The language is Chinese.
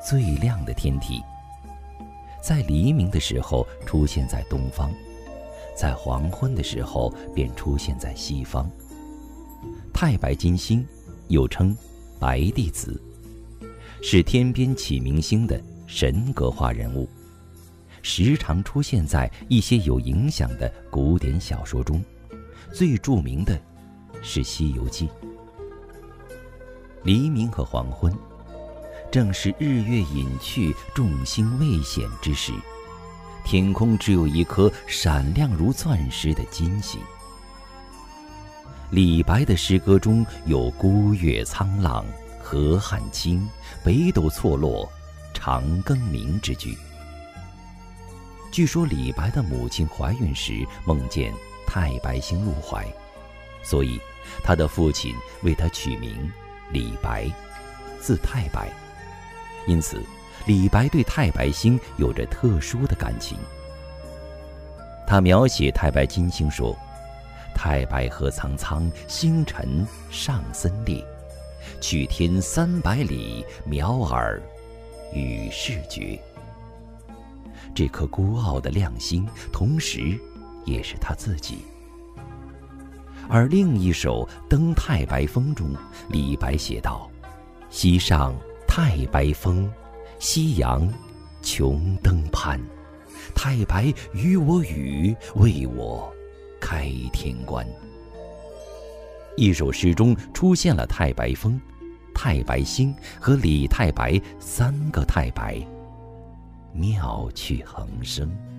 最亮的天体，在黎明的时候出现在东方，在黄昏的时候便出现在西方。太白金星又称白帝子，是天边启明星的神格化人物，时常出现在一些有影响的古典小说中，最著名的是《西游记》。黎明和黄昏，正是日月隐去、众星未显之时，天空只有一颗闪亮如钻石的金星。李白的诗歌中有孤月苍朗、河汉清、北斗错落、长庚明之句。据说李白的母亲怀孕时梦见太白星入怀，所以他的父亲为他取名李白，字太白。因此李白对太白星有着特殊的感情。他描写太白金星说：太白河苍苍，星辰上森列，去天300里，渺尔与世绝。这颗孤傲的亮星，同时也是他自己。而另一首《登太白峰》中，李白写道：西上太白峰，夕阳穷登攀。太白与我语，为我开天关。一首诗中出现了太白峰、太白星和李太白3个太白，妙趣横生。